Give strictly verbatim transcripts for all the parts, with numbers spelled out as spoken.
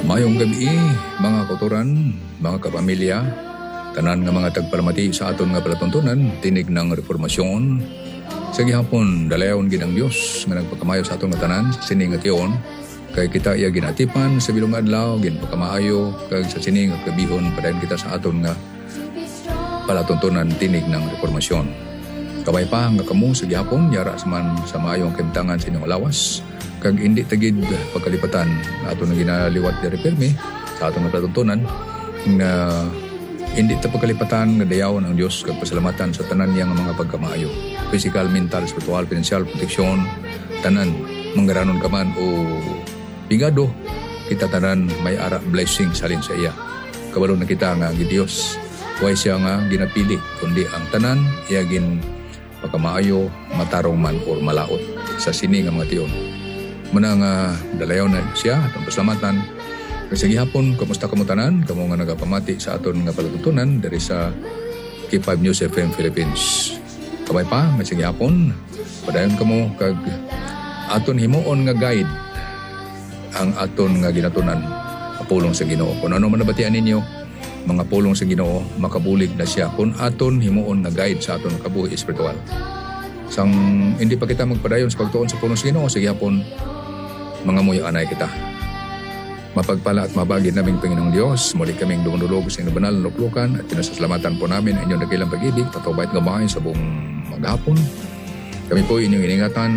Mayong gabi, mga kauturan, mga kapamilya, tanan nga mga tagpalamati sa aton nga palatuntunan, tinig ng reformasyon. Sa gihapon, dalayaon ginang Dios nga nagpakamayo sa aton nga tanan, sining at iyon, kay kita iya ginatipan sa bilong adlaw, ginpakamayo, kag sa sining at kabihon, padayon kita sa aton nga palatuntunan, tinig ng reformasyon. Kabay pa nga kamo sa gihapon, yara sa man sa maayong kimtangan sa inyong lawas, kag hindi tagid pagkalipatan na ato na ginaliwat di repirme sa ato nga patutunan na hindi ta pagkalipatan nga dayawan ang Dios kag pasalamatan sa tanan yang mga pagkamaayo, physical, mental, spiritual, financial, protection, tanan manggaranon ka man o bigado, kita tanan may ara blessing salin sa iya. Kabalo na kita nga gi Dios way siya nga ginapili kundi ang tanan iya gin pagkamaayo, matarong man or malaot sa sini nga mga tiyon. Muna nga dalayaw na siya at ang pasalamatan. Kasi gihapon, kamusta kamo tanan? Kamo nga nagapamati sa aton nga palatuntunan dari sa K five News F M Philippines. Kabay pa, may sige hapon, padayon kamo kag aton himuon nga guide ang aton nga ginatunan, pulong sa Ginoo. Kung ano man nabatian ninyo, mga pulong sa Ginoo, makabulig na siya kung aton himuon nga guide sa aton kabuhi espiritual. Sang hindi pa kita magpadayon sa pagtuon sa pulong sa Ginoo, sige hapon, mga muyo anay kita. Mapagpala at mabagid naming Panginoong Diyos, muli kaming dumulog sa inyong banal na luklukan at pinasasalamatan po namin ang inyong dakilang pag-ibig, patubay at gabahay sa buong maghapon. Kami po inyong iningatan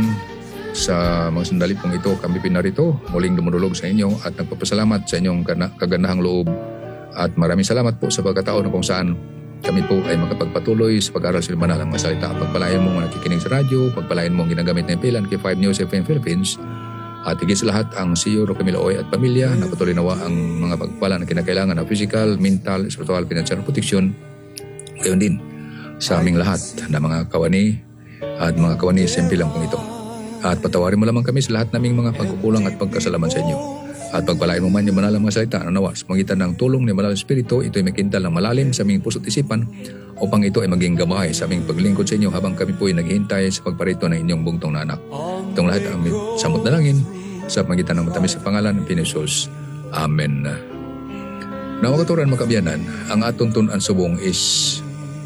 sa mga sandali pong ito, kami pinarito, muling dumulog sa inyo at nagpapasalamat sa inyong kagandahang loob at maraming salamat po sa pagkataon kung saan kami po ay makapagpatuloy sa pag-aral sa banal ng mga salita. Pagpalain mo nga nakikinig sa radyo, pagpalain mo ang ginagamit na impilan K five News F M Philippines. At higit sa lahat ang C E O Roque Miloy at pamilya na patuloy nawa ang mga pagpala na kinakailangan ng physical, mental, spiritual, financial protection. Gayon din sa aming lahat na mga kawani at mga kawani sa impilan pong ito. At patawarin mo lamang kami sa lahat naming mga pagkukulang at pagkasalaman sa inyo. At pagpalain mo man yung manalang mga salita na nawa sa pangitan ng tulong ni Banal Espiritu, ito ay makintal ng malalim sa aming puso't isipan upang ito ay maging gabay sa aming paglingkod sa inyo habang kami po ay naghihintay sa pagparito ng inyong bugtong na anak. Itong lahat ang samot na langin sa pangitan ng matamis sa pangalan ng Pinisus. Amen. Nawakaturan makabiyanan, ang atong tunan subong is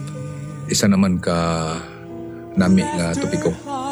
isa naman ka nami nga topiko.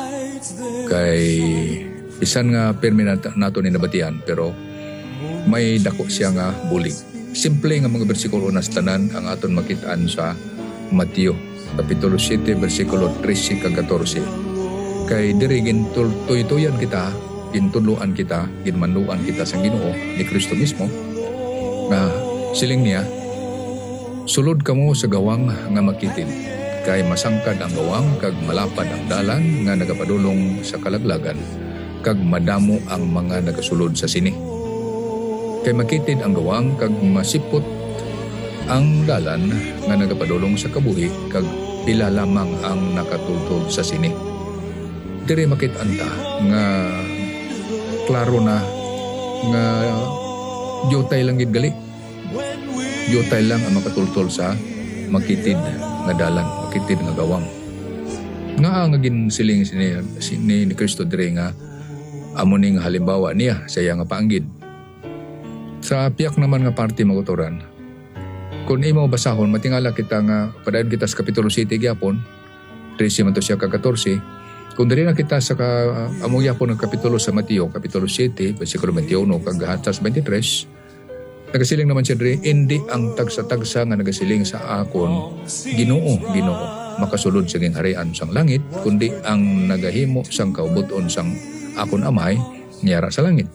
Kay bisan nga permanent nato ni nabatian pero may dako siya nga bulig. Simple nga mga bersikulo na sa tanan ang aton makitaan sa Mateo Kapitulo seven versikulo thirteen kag fourteen. Kay diri gintuloy-tuyan kita, gintuluan kita, ginmanuan kita sa Ginoo ni Kristo mismo nga siling niya, sulod kamo sa gawang nga makitin, kay masangkad ang gawang kag malapad ang dalan nga nagapadulong sa kalaglagan, kag madamo ang mga nagasulod sa sini. Kay makitid ang gawang kag masipot ang dalan nga nagapadulong sa kabuhi, kag pila lamang ang nakatultol sa sini. Diri makit-anta nga klaro na nga yutay lang gid gali. Yutay lang ang makatultol sa makitid nga dalan, makitid nga gawang. Nga nga ginsiling sini, sini ni Kristo diri nga amo ning halimbawa niya sa iya nga paanggid. Sa piyak naman nga parte maguturan, kung imo basahon, matingala kita nga, padayon kita sa Kapitulo seven gyapon, thirteen man to siya ka fourteen, kung dali na kita sa ka, among gyapon ng Kapitulo sa Mateo, Kapitulo seven, versikulo twenty-one, kag hatas twenty-three, nagasiling naman siya diri, hindi ang tagsa-tagsa nga nagasiling sa akon, Ginoo, Ginoo, makasulod sa gingharian sang langit, kundi ang nagahimo sang kaubuton sang akon amay, niyara sa langit.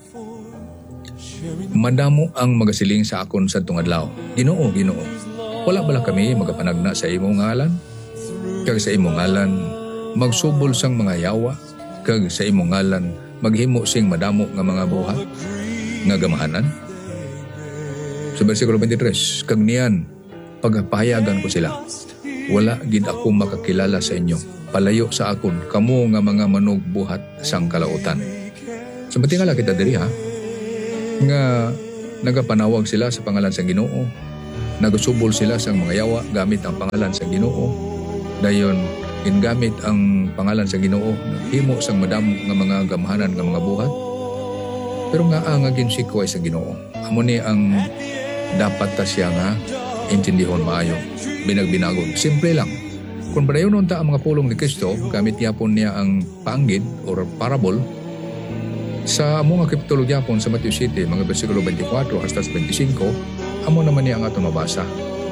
Madamo ang magasiling sa akon sa tungadlaw. Ginoo, Ginoo, wala bala kami magapanagna sa imong ngalan? Kag sa imong ngalan magsubol sang mga yawa, kag sa imong ngalan maghimo sing madamo nga mga buhat nga gamahanan? Sa versikulo twenty-three, kag niyan pagpahayagan ko sila, wala gid ako makakilala sa inyo, palayo sa akon kamo nga mga manugbuhat sang kalautan. So matingala kita diri ha, nga nagapanawag sila sa pangalan sa Ginoo, nagasubol sila sa mga yawa gamit ang pangalan sa Ginoo, dayon gingamit ang pangalan sa Ginoo, himo sang madamo nga mga gamahanan nga mga buhat. Pero nga ang agin sikway sa Ginoo. Amo ni ang dapat ta siya nga intindihon maayo, binagbinagon. Simple lang. Kung padayon nun ta ang mga pulong ni Kristo, gamit yapon niya ang panggid or parable, sa mga kapitulo yapon sa Matthew City, mga versikulo twenty-four hasta twenty-five, amo naman niya ang aton mabasa.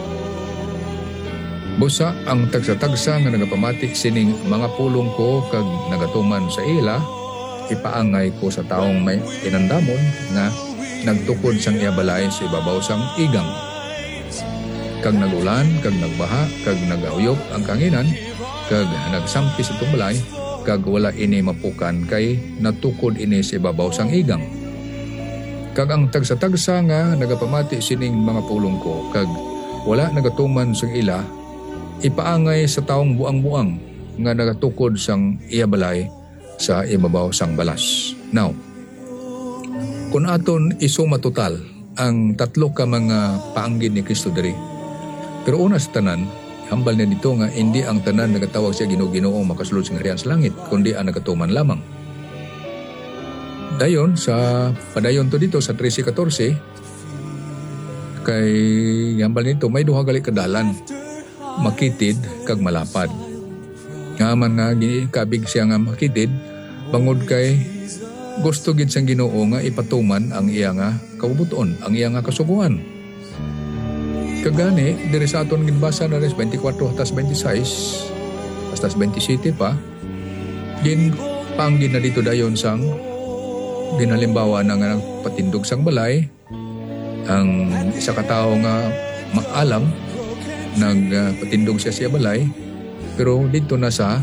Busa ang tagsa-tagsa nga nagapamati sining mga pulong ko kag nagatuman sa ila, ipaangay ko sa taong may inandamon nga nagtukod sang iabalay sa ibabaw sang igang. Kag nagulan, kag nagbaha, kag nagauyok ang kanginan, kag nagsampi sa tumbalay, kag wala ini mapukan kay natukod ini sa ibabaw sang igang. Kag ang tagsa-tagsa nga nagapamati sining mga pulong ko, kag wala nagatuman sang ila, ipaangay sa taong buang-buang nga nagatukod sang iabalay sa ibabaw sang balas. Now, kung aton isuma total ang tatlo ka mga paanggid ni Kristo diri, pero una sa tanan, hambal na dito nga hindi ang tanan nagatawag siya Ginoo-Ginoo makasulod sa harian sa langit, kundi ang nagatuman lamang. Dayon, sa padayon to dito sa thirteen fourteen, kay hambal nito may duha gali kadalan, makitid kag malapad. Nga man nga kabig siya nga makitid, bangod kay gusto gid sang Ginoo nga ipatuman ang iya nga kabubuton, ang iya nga kasuguan. Kagani diri sa aton ginbasa na res twenty-four hasta twenty-six hasta twenty-seven pa, din panggid na dito dayon sang ginalimbawa na nga nagpatindog sang balay, ang isa ka tawo nga maalam nagpatindog siya siya balay, pero dito na sa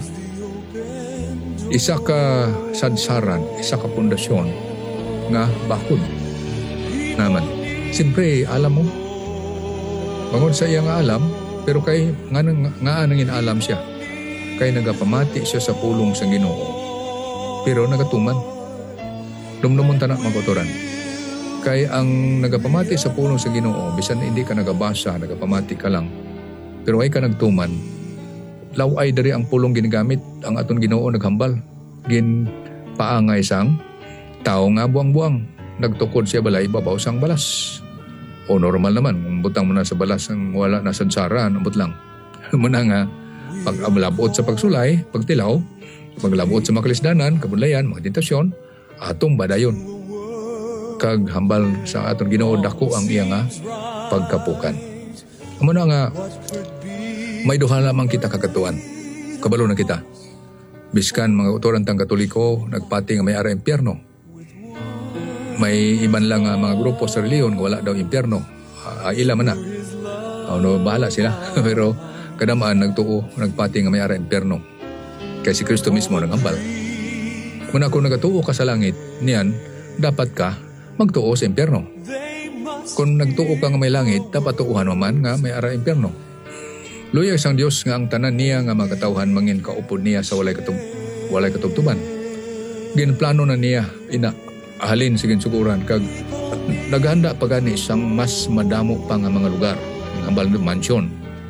isa ka sadsaran, isa ka pundasyon nga bakod naman. Siyempre, alam mo, bangod sa iya nga alam, pero kay nga, nga, nga anangin alam siya, kay nagapamati siya sa pulong sa Ginoo, pero nagatuman. Dumdumon ta na magotoran. Kay ang nagapamati sa pulong sa Ginoo, bisan hindi ka nagabasa, nagapamati ka lang, pero ay ka nagtuman, laway dari ang pulong ginagamit, ang aton Ginoo naghambal. Gin paangay sang tao nga buang-buang, nagtukod siya balay babaw sang balas. O normal naman, kung butang mo na sa balas ang wala na sadsaran, ambot lang. Muna nga, pag ablabot sa pagsulay, pagtilaw, paglabot sa makalisdanan, kabunlayan, mga tentasyon, atong badayon. Kag hambal sa aton Ginoo dako ang iya nga pagkapukan. Muna nga, may duha lamang kita kakatuan. Kabalo na kita. Biskan mga utoran tang Katoliko, nagpati nga may ara impyerno. May iban lang nga mga grupo sa reliyon, wala daw impyerno. Uh, ila man na. Ano, bahala sila. Pero kadamaan nagtuo, nagpati nga may ara impyerno. Kaya si Kristo mismo naghambal. Kung ako nagatuo ka sa langit, niyan, dapat ka magtuo sa impyerno. Kung nagtuo ka nga may langit, dapat tuuhan naman nga may ara impyerno. Luyag sang Dios nga ang tanan niya nga magkatawhan mangin kaupod niya sa walay katub walay katubtuban. Ginplano na niya ina ahalin sa ginsukuran kag naghanda pa gani sang mas madamo pa nga mga lugar, ang hambal ng mansyon.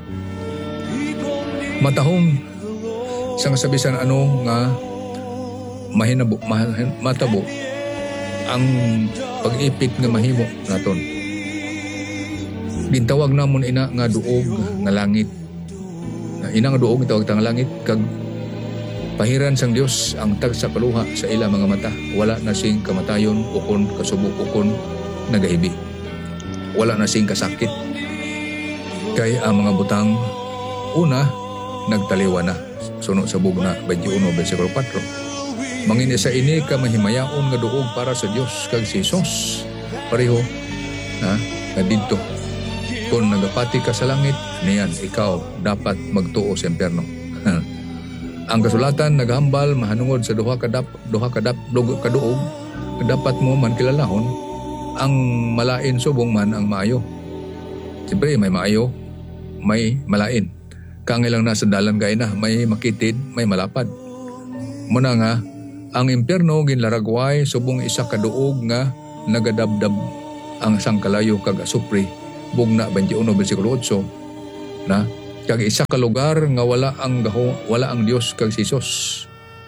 Matahong sang sabisan ano nga mahinabo mahin, matabo ang pag-ipit nga mahimo naton. Gintawag namon ina nga duog nga langit. Ina nga duog itawag tang langit kag pahiran sang Dios ang tagsa paluha sa ila mga mata. Wala na sing kamatayon ukon kasubok ukon nagahibi. Wala na sing kasakit. Kay ang mga butang una nagtaliwa na. Suno sa bugna twenty-one versikulo four. Mangin sa ini ka mahimayaon nga duog para sa Dios kag si Jesus. Pareho na nga didto. Kung nagapati ka sa langit, niyan, ikaw dapat magtuo sa impyerno. Ang kasulatan naghambal mahanungod sa duha kadap duha kadap dugo kaduog, dapat mo man kilalahon ang malain subong man ang maayo. Siyempre may maayo, may malain. Kangilang nasa dalan kay na, may makitid, may malapad. Muna nga, ang impyerno ginlaragway subong isa kaduog nga nagadabdab ang sangkalayo kag asupri. Bugna twenty-one versikulo eight na kag isa ka lugar nga wala ang gaho, wala ang Dios kag si Jesus.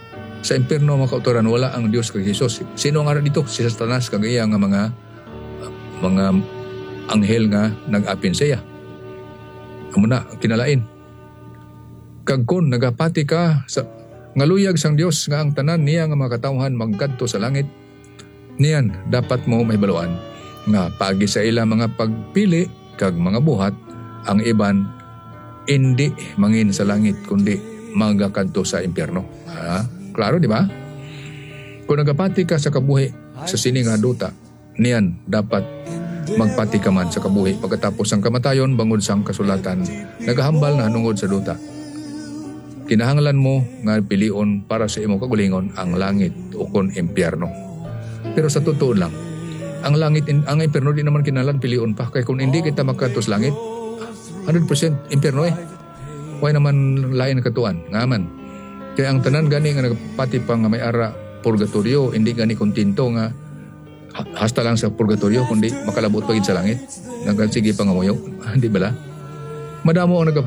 Sa impyerno mga kautoran, wala ang Dios kag Jesus. Sino nga dito? Si Satanas kag iya nga mga mga anghel nga nag-apin siya. Amo na kinalain. Kag kun nagapati ka sa ngaluyag sang Dios nga ang tanan niya nga mga katawhan magkadto sa langit, niyan dapat mo mahibaluan nga paagi sa ila mga pagpili kag mga buhat, ang iban hindi mangin sa langit kundi magakadto sa impyerno. Ha? Klaro, di ba? Kung nagapati ka sa kabuhi sa sini nga duta, niyan dapat magpati ka man sa kabuhi pagkatapos ang kamatayon bangod sang kasulatan nagahambal na hanungod sa duta. Kinahanglan mo nga pilion para sa imong kagulingon ang langit o kon impyerno. Pero sa totoo lang, ang langit, ang impyerno di naman kinahanglan pilion pa. Kaya kung hindi kita magkatos langit, one hundred percent impyerno eh. Huwag naman lain katuan, nga man. Kaya ang tanan gani nga nagpati pa nga may ara purgatorio, hindi gani kontento nga hasta lang sa purgatorio kundi makalabot pa gid sa langit. Nagagsige pa nga moyo, hindi bala? Madamo ang nag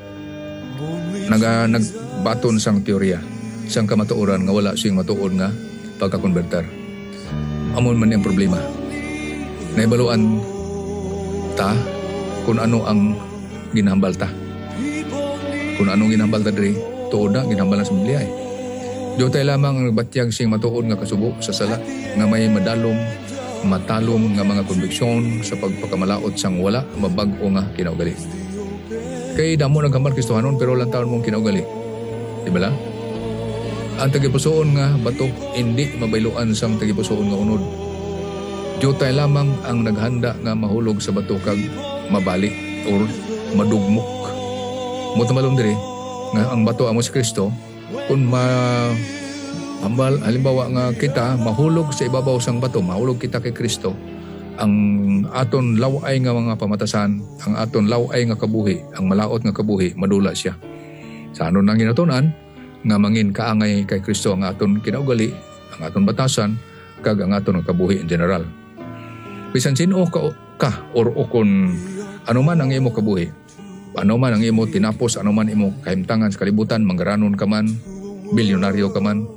naga nagbaton sang teorya, sang kamatuoran nga wala siyang matuod nga pagkakonverter. Amon man ang problema. Naibaluan ta kung ano ang ginahambal ta. Kung anong ginahambal ta diri, tuod na ginahambal sa Biblia eh. Diyo tayo lamang ang nagbatyag siyang matuod nga kasubo sa sala nga may madalom, matalom nga mga konviksyon sa pagpakamalaot sang wala mabag-o nga kinaugali. Kay damo naghambal Kristohanon pero lang taon mong kinaugali. Di ba la? Ang tagipusoon nga bato hindi mabayluan sang tagipusoon nga unod. Diyo tayo lamang ang naghanda nga mahulog sa bato kag mabalik or madugmok. Mutamalong diri nga ang bato amo si Kristo kung ma ambal halimbawa nga kita mahulog sa ibabaw sang bato, mahulog kita kay Kristo, ang aton laway nga mga pamatasan, ang aton laway nga kabuhi, ang malaot nga kabuhi madula siya. Sa ano nang ginatunan nga mangin kaangay kay Kristo ang aton kinaugali, ang aton batasan kag ang aton kabuhi in general. Bisan sino ka, ka or ukon ano man ang imo kabuhi, ano man ang imo tinapos, ano man imo kahimtangan sa kalibutan, manggaranon ka man, bilyonaryo ka man,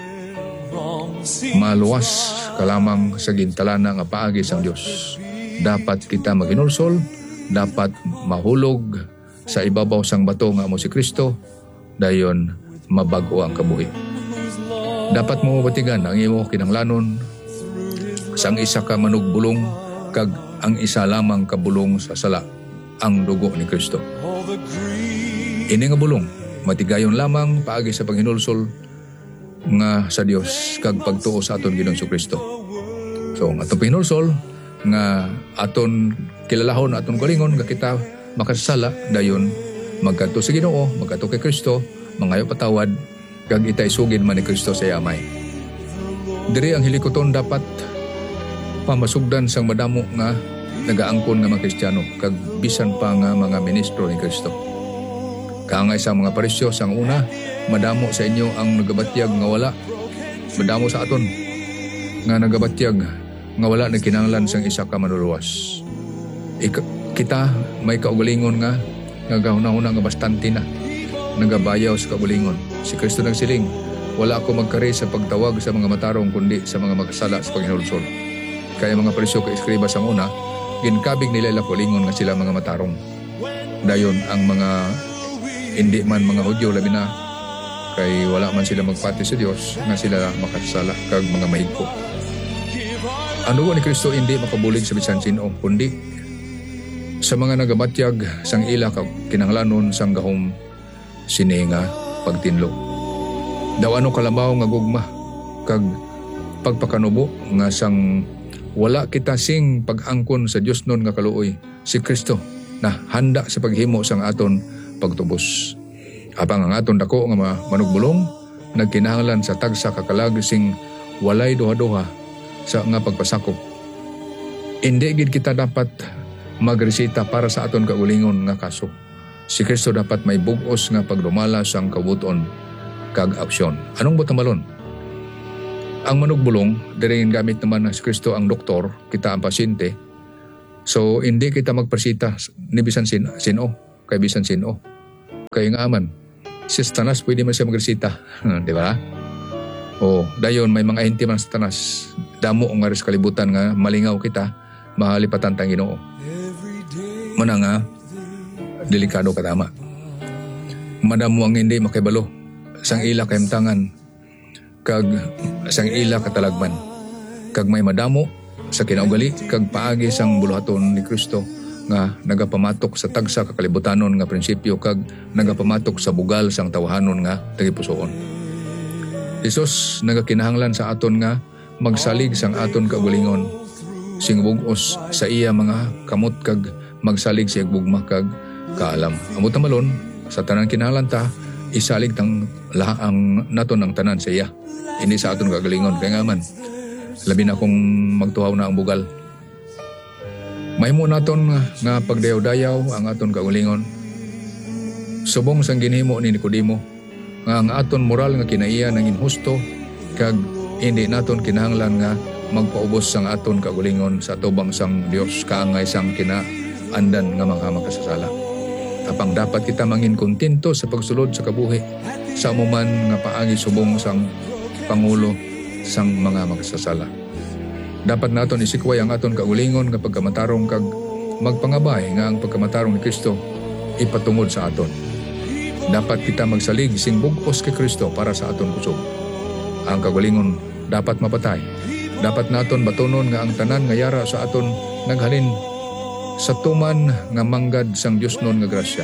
maluwas ka lamang sa gintalana nga paagi sang Dios. Dapat kita maginulsol, dapat mahulog sa ibabaw sang bato nga amo si Kristo, dayon mabag-o ang kabuhi. Dapat mo mabatigan ang imo kinanglanon sang isa ka manugbulong kag ang isa lamang kabulong sa sala, ang dugo ni Kristo. Ini nga bulong matigayon lamang paagi sa paghinulsol nga sa Dios kag pagtuo sa aton Ginoong Kristo. So ang aton pinulsol nga aton kilalahon, aton galingon nga kita makasala, dayon magkadto sa Ginoo, magkadto kay Kristo, mangayo patawad kag itay sugid man ni Kristo sa amay. Diri ang hilikoton dapat pamasugdan sang madamo nga nagaangkon nga mga Kristiyano kag bisan pa nga mga ministro ni Kristo. Kaangay sa mga parisyo sang una, madamo sa inyo ang nagabatyag nga wala, madamo sa aton nga nagabatyag nga wala na kinahanglan sang isa ka manuluwas. Ika, kita may kaugalingon nga nagahuna-huna nga bastante na nagabayaw sa kaugalingon. Si Kristo nagsiling, wala ako magkari sa pagtawag sa mga matarong kundi sa mga makasala sa paghinulsol. Kaya mga parisyo ka eskriba sang una, ginkabig nila ila kaugalingon nga sila mga matarong. Dayon ang mga hindi man mga Hudyo labi na kay wala man sila magpati sa Dios nga sila makasala kag mga mahigko. Ang dugo ni Kristo hindi makabulig sa bisan sino kundi sa mga nagabatyag sang ila kag kinahanglanon sang gahom sini nga pagtinlo. Daw ano kalabaw nga gugma kag pagpakanubo nga sang wala kita sing pag-angkon sa Dios nun nga kaluoy, si Kristo na handa sa paghimo sang aton pagtubos. Apang ang aton dako nga manugbulong nagkinahanglan sa tagsa kakalag sing walay duha-duha sa nga pagpasakop. Hindi gid kita dapat magresita para sa aton kaulingon nga kaso. Si Kristo dapat may bug-os nga pagdumala sang kabuton kag aksyon. Anong butamalon? Ang manugbulong diri gamit naman na si Kristo ang doktor, kita ang pasyente. So hindi kita magpresita ni bisan sin sino. Kay bisan sino. Kaya nga aman, si Satanas pwede man siya magresita. Di ba? O dayon may mga ahente man sa tanas, damo nga rin sa kalibutan nga malingaw kita, mahalipatan tang Ginoo. Mana nga, delikado ka tama. Madamo ang hindi makibalo, sang ila kayamtangan, kag sang ila katalagman. Kag may madamo sa kinaugali, kag paagi sang buluhaton ni Kristo nga nagapamatok sa tagsa kakalibutannon nga prinsipyo, kag nagapamatok sa bugal sang tawahanon nga tagipusoon. Isus nagakinahanglan sa aton nga magsalig sang aton kaugalingon, sing bug-os sa iya mga kamot, kag magsalig sa igbugma kag kaalam. Amot malon sa tanan kinahanglan ta isalig tang laang naton ang tanan sa iya, hindi sa aton kagalingon. Kaya nga man labi na kung magtuhaw na ang bugal, mahimo naton nga, nga pagdayaw-dayaw ang aton kagalingon. Subong sang ginhimo ni Nicodemo nga ang aton moral nga kinaiya nang inhusto, kag hindi naton kinahanglan nga magpaubos sang aton kagalingon sa atubang sang Dios kaangay sang kinaandan nga mga makasasala. Apang dapat kita mangin kontento sa pagsulod sa kabuhi sa amuman nga paagi subong sang pangulo sang mga makasasala. Dapat naton isikway ang aton kaugalingon nga pagkamatarong, kag magpangabay nga ang pagkamatarong ni Kristo ipatungod sa aton. Dapat kita magsalig sing bug-os kay Kristo para sa aton kusog. Ang kaugalingon dapat mapatay. Dapat naton batunon nga ang tanan nga yara sa aton naghalin sa tuman nga manggad sang Dios non nga grasya.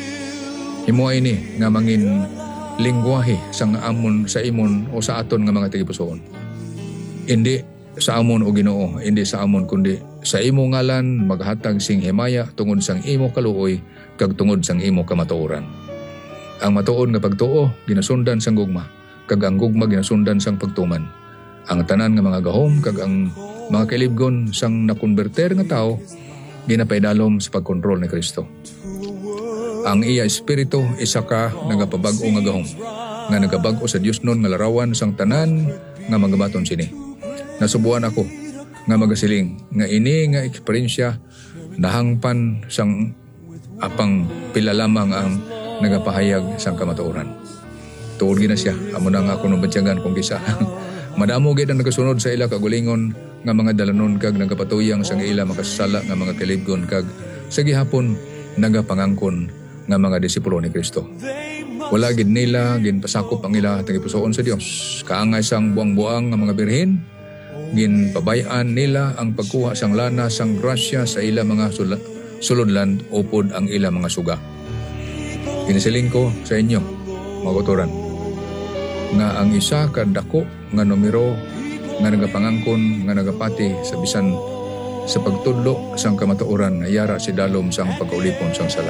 Himuay ni nga mangin lingwahe sang amon sa imon o sa aton nga mga tagipusoon. Hindi sa amon o Ginoo, hindi sa amon kundi sa imo ngalan maghatag sing himaya tungod sang imo kaluoy kag tungod sang imo kamatuoran. Ang matuod nga pagtuo ginasundan sang gugma, kag ang gugma ginasundan sang pagtuman. Ang tanan nga mga gahom kag ang mga kailibgon sang nakonberter nga tao ginapaydalom sa pagkontrol ni Kristo. Ang iya espiritu isa ka nagapabag-o nga gahom, nga nagabag-o sa Dios non nga larawan sang tanan nga magabaton sini. Nasubuan ako nga magasiling nga ini nga eksperyensya nahangpan sang apang pila lamang ang nagapahayag sang kamatuoran. Tuod gina siya, amo na nga ako nung batyagan kung kisa. Madamo gid ang nagasunod sa ila kagulingon nga mga dalanon, kag nagapatuyang sang ila makasala nga mga kalibgon, kag sa gihapon nagapangangkon nga mga disipulo ni Kristo. Wala gid nila ginpasakop ang ila tagipusoon sa Dios. Kaangay sang buang-buang nga mga birhen, ginpabay-an nila ang pagkuha sang lana sang grasya sa ila mga sul- sulodlan upod ang ila mga suga. Kinisiling ko sa inyo, mga kauturan, nga ang isa kadako nga numero nga nagapangangkon nga nagapati sa bisan sa pagtudlo sang kamatuoran na yara si dalom sang pagkaulipon sang sala.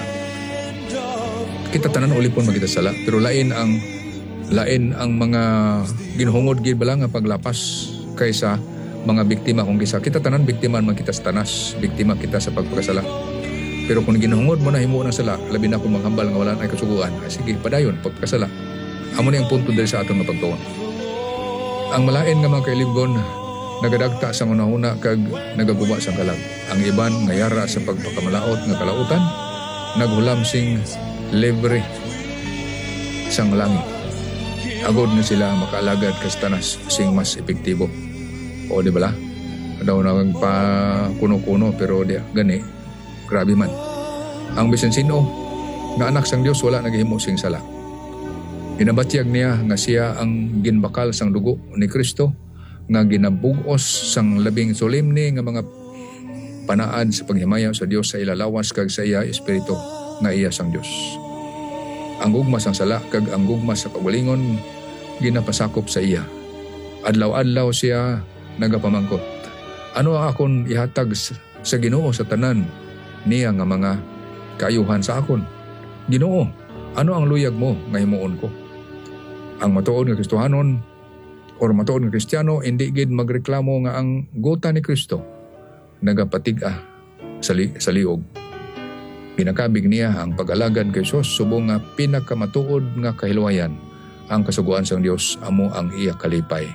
Kita tanan ulipon magita sala, pero lain ang lain ang mga ginhungod gid bala nga paglapas kaysa mga biktima kung kisa. Kita tanan biktima man kita sa tanas, biktima kita sa pagpakasala. Pero kung ginhungod mo na himo ng sala, labi na kung maghambal nga wala ay kasuguan, ay sige padayon pagpakasala. Amo na yung punto diri sa aton nga pagtuon. Ang malain nga mga kailibgon nagadagta sa una-una kag nagaguba sa kalag. Ang iban nga yara sa pagpakamalaot nga kalautan, naghulam sing libre sang langit. Agod na sila makaalagad kas tanas sing mas epektibo. O di bala? Daw na pa kuno-kuno pero di gani. Grabe man. Ang bisan sino nga anak sang Dios wala nagahimo sing sala. Ginabatyag niya nga siya ang ginbakal sang dugo ni Kristo, nga ginabugos sang labing solemne nga mga panaad sa paghimaya sa Dios sa ilalawas kag sa iya espiritu nga iya sang Dios. Ang gugma sang sala kag ang gugma sa kaugalingon ginapasakop sa iya. Adlaw-adlaw siya nagapamangkot. Ano ang akon ihatag sa Ginoo sa tanan niya nga mga kaayuhan sa akon? Ginoo, ano ang luyag mo nga himuon ko? Ang matuod nga Kristohanon or matuod nga Kristiyano hindi gid magreklamo nga ang gota ni Kristo nagapatig-a sa, li- sa liog. Pinakabig niya ang pag-alagad kay Sos subong nga pinakamatuod nga kahilwayan ang kasuguan sang Dios amo ang iya kalipay.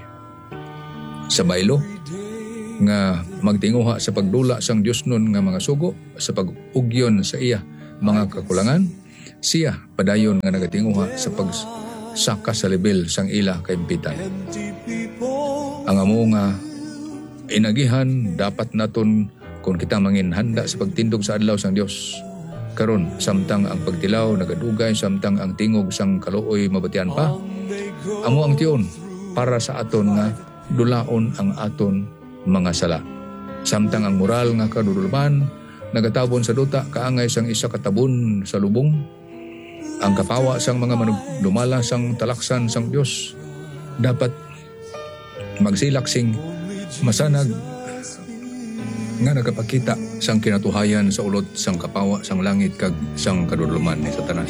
Sa baylo nga magtinguha sa pagdula sang Dios nun nga mga sugo sa pag-ugyon sa iya mga kakulangan, siya padayon nga nagatinguha sa pag sa kasalibil sang ila kaimpitan. Ang amo nga inagihan dapat naton kung kita mangin handa sa pagtindog sa adlaw sang Dios. Karon samtang ang pagtilaw nagadugay, samtang ang tingog sang kaluoy mabatian pa, amo ang tiyon para sa aton nga dulaon ang aton mga sala. Samtang ang moral nga kaduduluban nagatabon sa duta kaangay sang isa katabon sa lubong, ang kapawa sang mga manugdumala sang talaksan sang Dios dapat magsilak sing masanag nga nagapakita sang kinatuhayan sa ulot sang kapawa sang langit kag sang kaduduluman ni Satanas.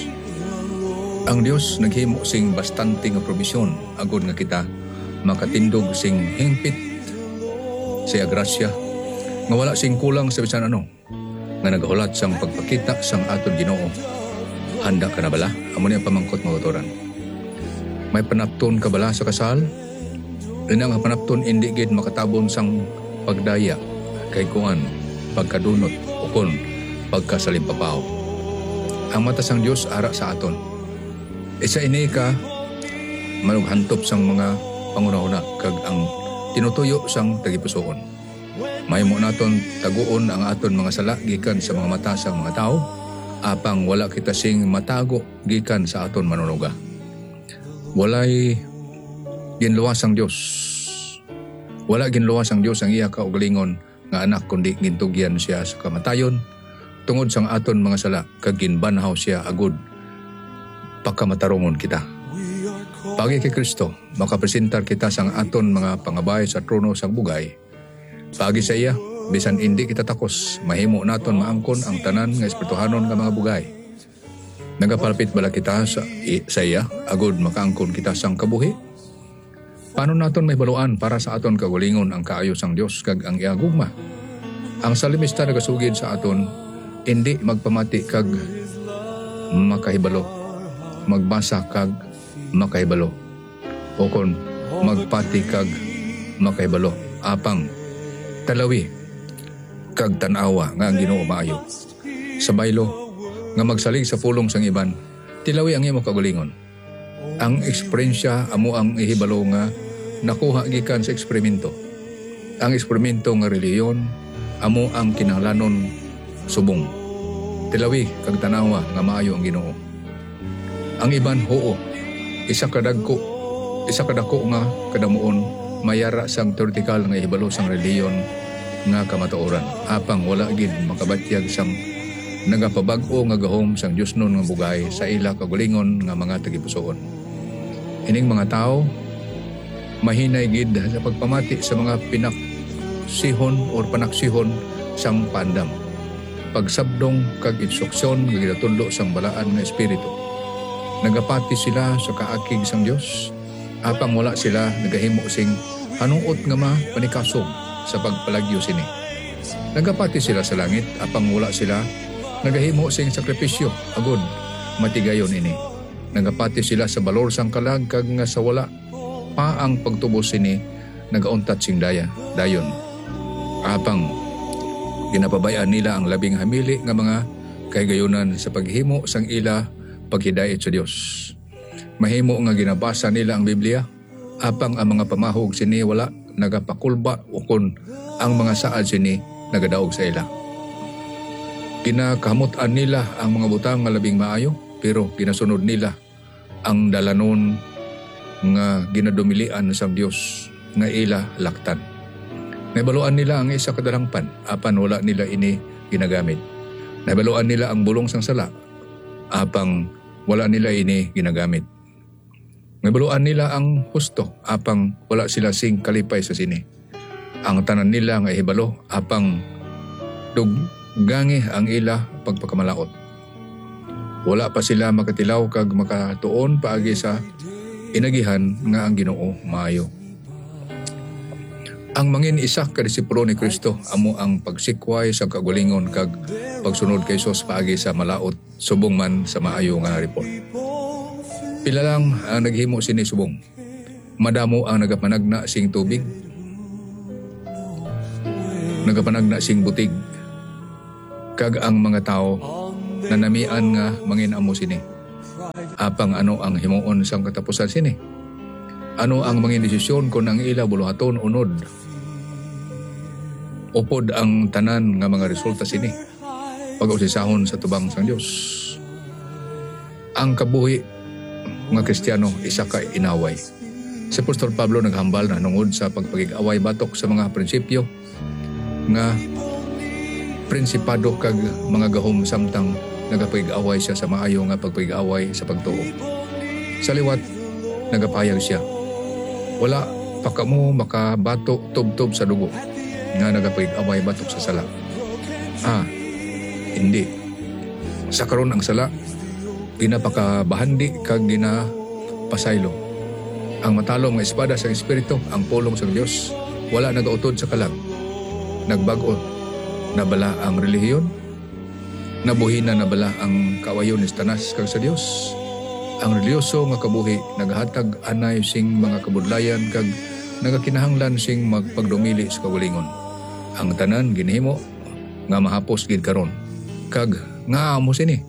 Ang Dios naghimo sing bastante nga provisyon agud nga kita makatindog sing hingpit siya grasya nga wala sing kulang sa bisan ano nga nagahulat sang pagpakita sang aton Ginoo. Handa ka na bala? Amo ni ang pamangkot mga kautoran. May panapton ka bala sa kasal? Ina nga panapton indi gid makatabon sang pagdaya kay kuan pagkadunot o kon pagkasalimpapaw. Ang mata sang Dios ara sa aton. Isa ini ka manughantop sang mga pangunahuna kag ang tinutuyo sang tagipusoon. Mahimo naton taguon ang aton mga sala gikan sa mga mata sang mga tao, apang wala kita sing matago gikan sa aton manunuga. Walay ginluwas ang Dios. Wala ginluwas ang Dios ang iya kaugalingon nga anak kundi gintugyan siya sa kamatayon tungod sang aton mga sala kag ginbanhaw siya agud pagkamatarongon kita. Pagi kay Kristo makapresentar kita sang aton mga pangabay sa trono sang bugay. Pagi sa iya bisan indi kita takos mahimo naton maangkon ang tanan nga espirituhanon nga mga bugay. Nagapalpit bala kita sa, i, sa iya agud makaangkon kita sang kabuhi? Paano naton may baluan para sa aton kagalingon ang kaayo sang Dios kag ang iya gugma? Ang salimista nagasugid sa aton indi magpamati kag makahibalo, magbasa kag makahibalo, o kon magpati kag makahibalo, apang talawi kag tanawa nga ang Ginoo maayo. Sa baylo nga magsalig sa pulong sang iban, tilawi ang imo kagalingon. Ang eksperyensya amo ang ihibalo nga nakuha gikan sa eksperimento. Ang eksperimento nga reliyon amo ang kinahanglanon subong. Tilawi kag tanawa nga maayo ang Ginoo. Ang iban hoo, isa kadagko, isa kadako nga kadamuon mayara sang teoretikal nga ihibalo sang reliyon nga kamatuoran, apang wala gid makabatyag sang nagapabag-o nga gahom sang Dios nun nga bugay sa ila kagalingon nga mga tagipusoon. Ining mga tao mahinay gid sa pagpamati sa mga pinaksihon or panaksihon sang pandam. Pagsabdong kag instruksyon nga ginatundo sang balaan nga espiritu. Nagapati sila sa kaakig sang Dios, apang wala sila nagahimo sing hanuot nga ma panikasog sa pagpalagyo sini. Nagapati sila sa langit, apang wala sila nagahimo sing sakripisyo agud matigayon ini. Nagapati sila sa balor sang kalag kag nga sa wala pa ang pagtubos sini nagauntat sing daya dayon. Apang ginapabayaan nila ang labing hamili nga mga kaygayonan sa paghimo sang ila paghidayet sa Dios. Mahimo nga ginabasa nila ang Biblia, apang ang mga pamahog sini wala nagapakulba o kun ang mga saad sini nagadaog sa ila. Kinakamutan nila ang mga butang nga labing maayo, pero ginasunod nila ang dalanon nga ginadumilian sa Dios nga ila laktan. Nabaluan nila ang isa kadalangpan, apan wala nila ini ginagamit. Nabaluan nila ang bulong sang sala, apang wala nila ini ginagamit. Nabaluan nila ang husto, apang wala sila sing kalipay sa sini. Ang tanan nila nga ihibalo, apang duggangi ang ila pagpakamalaot. Wala pa sila makatilaw kag makatuon paagi sa inagihan nga ang Ginoo maayo. Ang mangin isa ka disipulo ni Kristo amo ang pagsikway sa kagalingon kag pagsunod kay Hesus paagi sa malaot subong man sa maayo nga report. Pila lang ang naghimo sini subong. Madamo ang nagapanagna sing tubig. Nagapanagna sing butig. Kag ang mga tao nanamian nga mangin amo sini. Apang ano ang himuon sang katapusan sini? Ano ang mga desisyon kung ang ila buluhaton unod? Upod ang tanan nga mga resulta sini. Pag-usisahon sa tubang sang Dios. Ang kabuhi nga Kristiyano isa ka inaway. Si Apostol Pablo naghambal na nungod sa pagpagig-away batok sa mga prinsipyo nga prinsipado kag mga gahom samtang nagapagig-away siya sa maayo nga pagpagig-away sa pagtuo. Sa liwat, nagapayag siya. Wala pa kamo makabato tub-tub sa dugo nga nagapagig-away batok sa sala. Ah, hindi. Sa karon ang sala, ginapakabahandi kag ginapasaylo. Ang matalom nga espada sa Espiritu, ang pulong sa Dios, wala nagautod sa kalag. Nagbagot, nabala ang relihiyon, nabuhina nabala ang kawayon ni Tanas kag sa Dios. Ang reliyoso nga kabuhi, naghatag anay sing mga kabudlayan kag nagakinahanglan sing magpagdumili sa kawalingon. Ang tanan ginhimo nga mahapos gid karon. Kag nga amo sini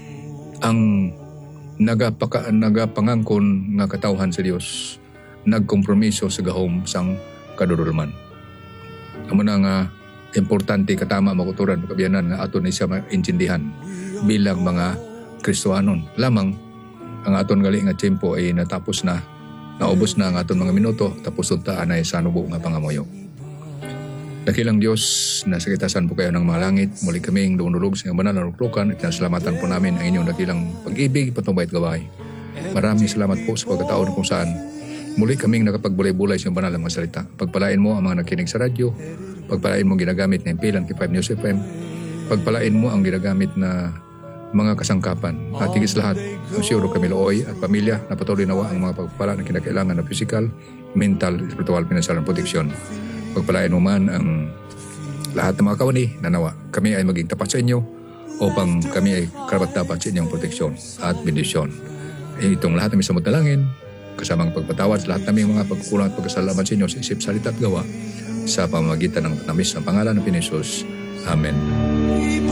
ang nagapaka nagapangangkon nga katawhan sa Dios, nagkompromiso sa gahom sang kadudulman. Amo na nga importante katama makuturan pagkabiyanan nga aton isa maintindihan bilang mga Kristohanon. Lamang ang aton gali nga tiyempo ay natapos na, naubos na ang aton mga minuto, tapos unta anay sa nubo nga pangamoyo. Dakilang Diyos, nasa kitasan po kayo ng mga langit. Muli kaming dumulog sa banal na ruklukan at nasalamatan po namin ang inyong dakilang pag-ibig, patumbay at gabay. Maraming salamat po sa pagkataon kung saan muli kaming nakapagbulay-bulay sa banal ng mga salita. Pagpalain mo ang mga nakinig sa radyo, pagpalain mo ang ginagamit na impilan kay five News F M, pagpalain mo ang ginagamit na mga kasangkapan. At higit lahat, ang siyuro kami looy at pamilya na patuloy nawa ang mga pagpala na kinakailangan na physical, mental, spiritual, financial, and protection. Pagpalain mo man ang lahat ng mga kawani na nawa kami ay maging tapat sa inyo upang kami ay karapat-dapat sa inyong proteksyon at bendisyon. E itong lahat ng samot dalangin, kasamang pagpatawad sa lahat ng mga pagkukulang at pagkasalamat sa inyo sa isip, salita at gawa sa pamamagitan ng tamis ng pangalan ng Pinisus. Amen.